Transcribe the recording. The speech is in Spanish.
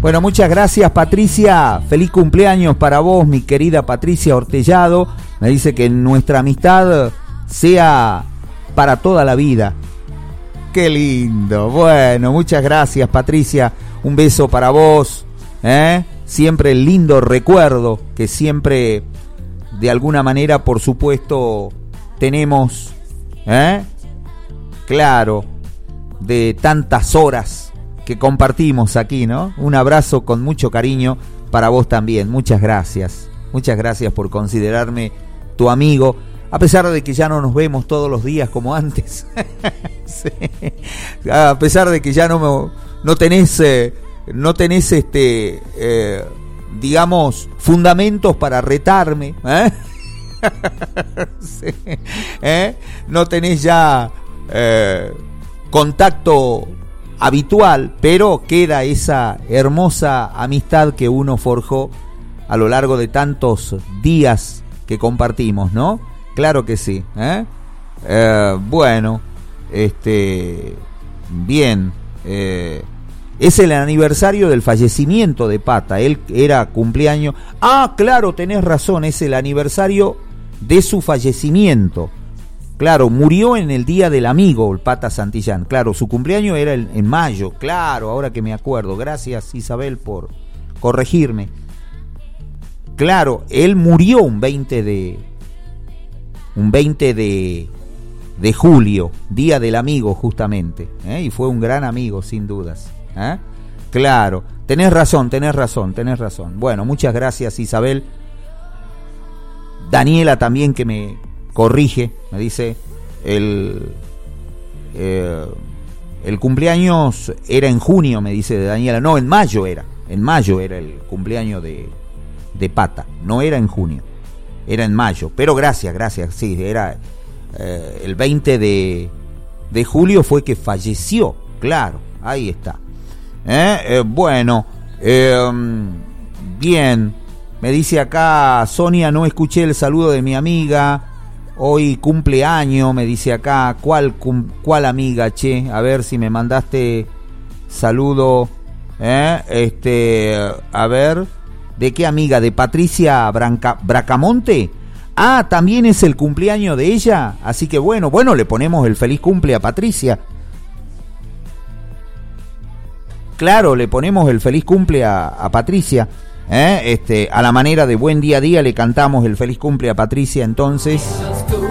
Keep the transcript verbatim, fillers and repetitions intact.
Bueno, muchas gracias, Patricia. Feliz cumpleaños para vos, mi querida Patricia Hortellado. Me dice que nuestra amistad sea para toda la vida. Qué lindo. Bueno, muchas gracias, Patricia. Un beso para vos. ¿eh? Siempre el lindo recuerdo que siempre, de alguna manera, por supuesto, tenemos. ¿eh? Claro, de tantas horas que compartimos aquí, ¿no? Un abrazo con mucho cariño para vos también. Muchas gracias. Muchas gracias por considerarme tu amigo, a pesar de que ya no nos vemos todos los días como antes. Sí. A pesar de que ya no me, no tenés eh, no tenés este eh, digamos fundamentos para retarme, ¿eh? Sí. ¿Eh? No tenés ya eh, contacto habitual, pero queda esa hermosa amistad que uno forjó a lo largo de tantos días que compartimos, ¿no? Claro que sí. ¿eh? Eh, bueno, este, bien, eh, es el aniversario del fallecimiento de Pata. Él era cumpleaños. Ah, claro, tenés razón, es el aniversario de su fallecimiento. Claro, murió en el Día del Amigo, el Pata Santillán. Claro, su cumpleaños era en, en mayo. Claro, ahora que me acuerdo. Gracias, Isabel, por corregirme. Claro, él murió un veinte de un veinte de de julio, Día del Amigo justamente, ¿eh? Y fue un gran amigo sin dudas. ¿eh? Claro, tenés razón, tenés razón, tenés razón. Bueno, muchas gracias, Isabel. Daniela también que me corrige, me dice el eh, el cumpleaños era en junio, me dice Daniela. No, en mayo era, en mayo era el cumpleaños de de Pata, no era en junio, era en mayo, pero gracias, gracias, sí, era eh, el veinte de julio fue que falleció, claro, ahí está. ¿Eh? Eh, bueno, eh, bien, me dice acá Sonia, no escuché el saludo de mi amiga, hoy cumpleaños, me dice acá, ¿cuál, cum, cuál amiga, che? A ver si me mandaste saludo, ¿eh? este, a ver... ¿De qué amiga? ¿De Patricia Branca, Bracamonte? Ah, también es el cumpleaños de ella. Así que bueno, bueno, le ponemos el feliz cumple a Patricia. Claro, le ponemos el feliz cumple a, a Patricia. ¿eh? Este, a la manera de Buen Día a Día le cantamos el feliz cumple a Patricia, entonces.